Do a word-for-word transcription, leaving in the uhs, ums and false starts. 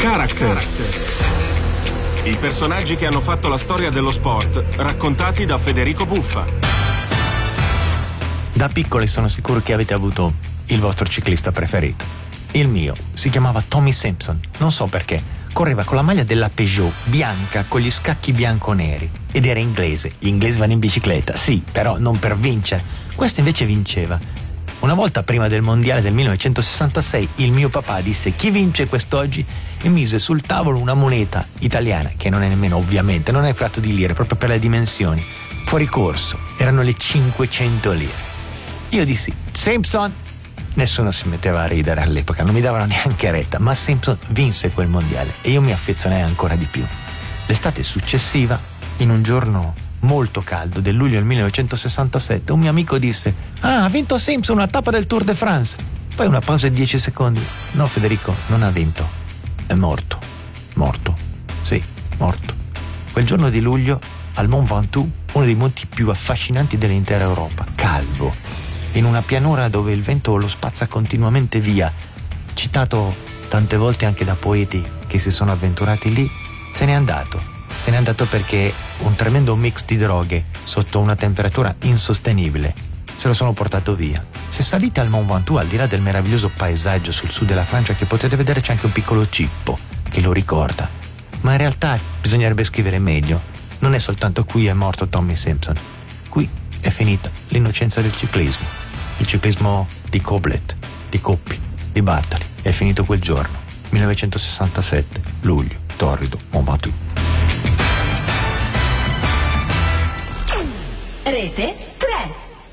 Characters. I personaggi che hanno fatto la storia dello sport, raccontati da Federico Buffa. Da piccoli sono sicuro che avete avuto il vostro ciclista preferito. Il mio si chiamava Tommy Simpson, non so perché. Correva con la maglia della Peugeot bianca con gli scacchi bianco-neri ed era inglese. Gli inglesi vanno in bicicletta, sì, però non per vincere. Questo invece vinceva. Una volta prima del mondiale del millenovecentosessantasei il mio papà disse: chi vince quest'oggi? E mise sul tavolo una moneta italiana, che non è nemmeno, ovviamente, non è fatto di lire, proprio per le dimensioni. Fuori corso, erano le cinquecento lire. Io dissi: Simpson! Nessuno si metteva a ridere all'epoca, non mi davano neanche retta, ma Simpson vinse quel mondiale e io mi affezionai ancora di più. L'estate successiva, in un giorno molto caldo del luglio del millenovecentosessantasette, un mio amico disse: ah, ha vinto Simpson una tappa del Tour de France. Poi una pausa di dieci secondi. No, Federico, non ha vinto, è morto. Morto? Sì, morto. Quel giorno di luglio, al Mont Ventoux, uno dei monti più affascinanti dell'intera Europa, calvo, in una pianura dove il vento lo spazza continuamente via, citato tante volte anche da poeti che si sono avventurati lì, se n'è andato. Se n'è andato perché un tremendo mix di droghe sotto una temperatura insostenibile se lo sono portato via. Se salite al Mont Ventoux, al di là del meraviglioso paesaggio sul sud della Francia che potete vedere, c'è anche un piccolo cippo che lo ricorda. Ma in realtà bisognerebbe scrivere meglio. Non è soltanto qui è morto Tommy Simpson. Qui è finita l'innocenza del ciclismo. Il ciclismo di Koblet, di Coppi, di Bartali. È finito quel giorno, millenovecentosessantasette, luglio, torrido, Mont Ventoux. Rete tre.